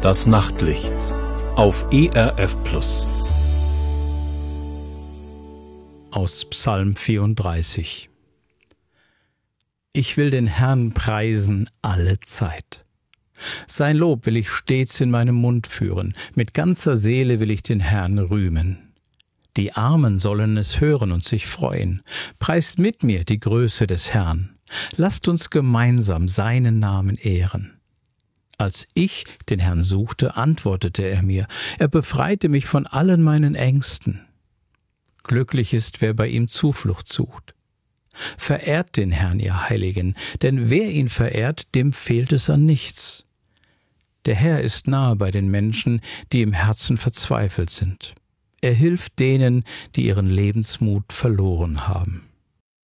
Das Nachtlicht auf ERF Plus. Aus Psalm 34. Ich will den Herrn preisen alle Zeit. Sein Lob will ich stets in meinem Mund führen, mit ganzer Seele will ich den Herrn rühmen. Die Armen sollen es hören und sich freuen. Preist mit mir die Größe des Herrn. Lasst uns gemeinsam seinen Namen ehren. Als ich den Herrn suchte, antwortete er mir. Er befreite mich von allen meinen Ängsten. Glücklich ist, wer bei ihm Zuflucht sucht. Verehrt den Herrn, ihr Heiligen, denn wer ihn verehrt, dem fehlt es an nichts. Der Herr ist nahe bei den Menschen, die im Herzen verzweifelt sind. Er hilft denen, die ihren Lebensmut verloren haben.